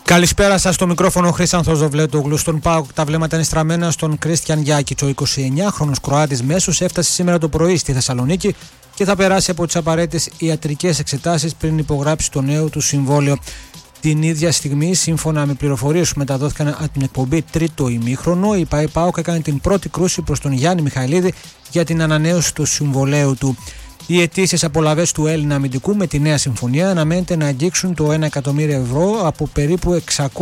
Καλησπέρα σας, στο μικρόφωνο Χρήστανθος Δοβλέτογλου. Στον ΠΑΟΚ τα βλέμματα είναι στραμμένα στον Κρίστιαν Γιάκιτς. Ο 29χρονος Κροάτης μέσος έφτασε σήμερα το πρωί στη Θεσσαλονίκη και θα περάσει από τις απαραίτητες ιατρικές εξετάσεις πριν υπογράψει το νέο του συμβόλαιο. Την ίδια στιγμή, σύμφωνα με πληροφορίες που μεταδόθηκαν από την εκπομπή Τρίτο ημίχρονο, η ΠΑΟΚ έκανε την πρώτη κρούση προς τον Γιάννη Μιχαηλίδη για την ανανέωση του συμβολαίου του. Οι αιτήσεις απολαβές του Έλληνα αμυντικού με τη νέα συμφωνία αναμένεται να αγγίξουν το 1 εκατομμύριο ευρώ από περίπου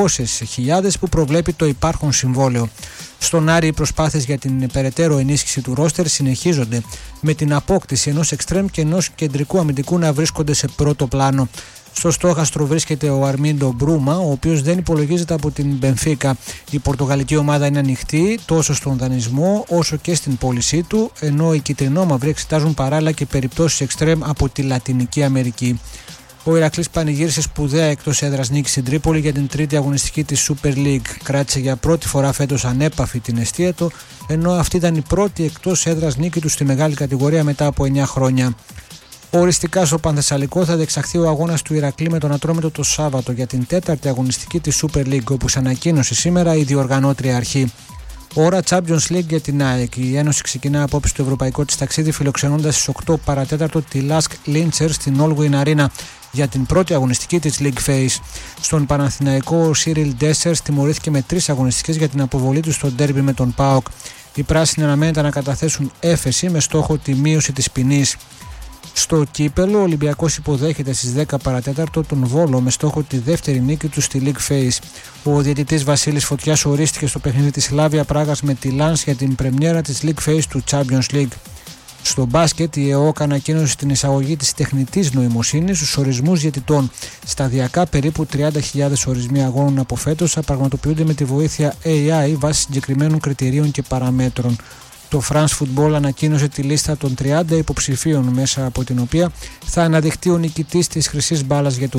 600.000 που προβλέπει το υπάρχον συμβόλαιο. Στον Άρη οι προσπάθειες για την περαιτέρω ενίσχυση του ρόστερ συνεχίζονται, με την απόκτηση ενός εξτρέμ και ενός κεντρικού αμυντικού να βρίσκονται σε πρώτο πλάνο. Στο στόχαστρο βρίσκεται ο Αρμίντο Μπρούμα, ο οποίος δεν υπολογίζεται από την Μπενφίκα. Η πορτογαλική ομάδα είναι ανοιχτή τόσο στον δανεισμό όσο και στην πώλησή του, ενώ οι κυτρινόμαυροι εξετάζουν παράλληλα και περιπτώσεις εξτρέμ από τη Λατινική Αμερική. Ο Ηρακλής πανηγύρισε σπουδαία εκτός έδρας νίκη στην Τρίπολη για την τρίτη αγωνιστική της Super League. Κράτησε για πρώτη φορά φέτος ανέπαφη την εστία του, ενώ αυτή ήταν η πρώτη εκτός έδρας νίκη του στη μεγάλη κατηγορία μετά από 9 χρόνια. Οριστικά στο Πανθεσσαλικό θα διεξαχθεί ο αγώνας του Ηρακλή με τον Ατρόμητο το Σάββατο για την τέταρτη αγωνιστική της Super League, όπως ανακοίνωσε σήμερα η διοργανώτρια αρχή. Ώρα Champions League για την ΑΕΚ. Η Ένωση ξεκινά απόψε το ευρωπαϊκό της ταξίδι, φιλοξενώντας στις 8 παρατέταρτο τη Lask Linzer στην Allwyn Arena για την πρώτη αγωνιστική της League Phase. Στον Παναθηναϊκό, ο Cyril Dessers τιμωρήθηκε με 3 αγωνιστικές για την αποβολή του στο ντέρμπι με τον ΠΑΟΚ. Οι πράσινοι αναμένεται να καταθέσουν έφεση με στόχο τη μείωση της ποινής. Στο κύπελο, ο Ολυμπιακός υποδέχεται στις 10 παρατέταρτο τον Βόλο με στόχο τη δεύτερη νίκη του στη League Phase. Ο διαιτητής Βασίλης Φωτιάς ορίστηκε στο παιχνίδι της Σλάβια Πράγας με τη Lens για την πρεμιέρα της League Phase του Champions League. Στο μπάσκετ, η ΕΟΚ ανακοίνωσε την εισαγωγή της τεχνητής νοημοσύνης στους ορισμούς διαιτητών. Σταδιακά, περίπου 30.000 ορισμοί αγώνων από φέτος θα πραγματοποιούνται με τη βοήθεια AI βάσει συγκεκριμένων κριτηρίων και παραμέτρων. Το France Football ανακοίνωσε τη λίστα των 30 υποψηφίων, μέσα από την οποία θα αναδειχτεί ο νικητής της Χρυσής Μπάλας για το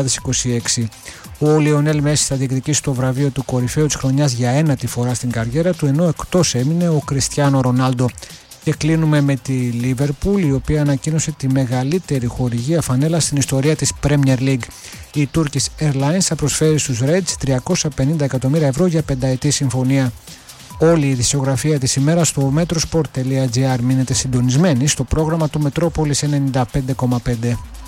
2026. Ο Λιονέλ Μέση θα διεκδικήσει το βραβείο του κορυφαίου της χρονιάς για ένατη φορά στην καριέρα του, ενώ εκτός έμεινε ο Κριστιάνο Ρονάλντο. Και κλείνουμε με τη Liverpool, η οποία ανακοίνωσε τη μεγαλύτερη χορηγία φανέλα στην ιστορία της Premier League. Η Turkish Airlines θα προσφέρει στους Reds 350 εκατομμύρια ευρώ για πενταετή συμφωνία. Όλη η ειδησιογραφία της ημέρας στο metrosport.gr. Μείνετε συντονισμένοι στο πρόγραμμα του Μετρόπολης 95,5.